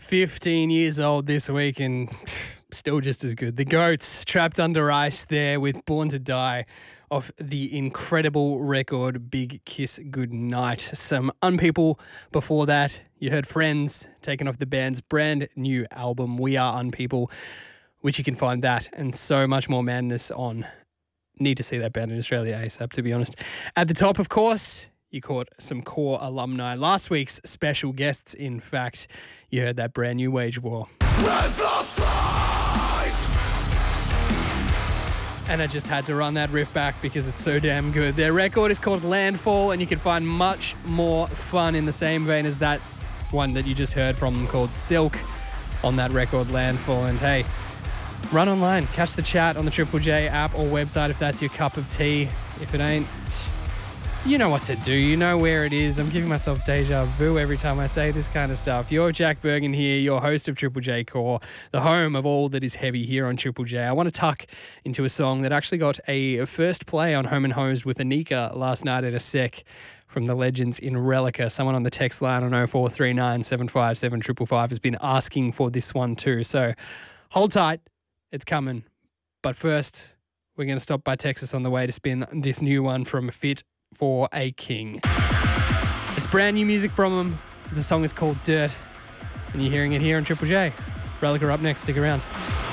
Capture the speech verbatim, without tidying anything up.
fifteen years old this week and still just as good. The Goats, Trapped Under Ice there with Born to Die off the incredible record Big Kiss Goodnight. Some Unpeople before that. You heard Friends taken off the band's brand new album We Are Unpeople, which you can find that and so much more madness on. Need to see that band in Australia ASAP, to be honest. At the top, of course, you caught some core alumni. Last week's special guests, in fact, you heard that brand new Wage War. And I just had to run that riff back because it's so damn good. Their record is called Landfall, and you can find much more fun in the same vein as that one that you just heard from them called Silk on that record, Landfall. And hey, run online, catch the chat on the Triple J app or website if that's your cup of tea. If it ain't, you know what to do. You know where it is. I'm giving myself deja vu every time I say this kind of stuff. You're Jack Bergen here, your host of Triple J Core, the home of all that is heavy here on Triple J. I want to tuck into a song that actually got a first play on Home and Hose with Anika last night at a sec from the legends in Relica. Someone on the text line on oh four three nine, seven five seven, five five five has been asking for this one too. So hold tight. It's coming. But first, we're going to stop by Texas on the way to spin this new one from Fit for a King. It's brand new music from them. The song is called Dirt, and you're hearing it here on Triple J. Relica up next. Stick around.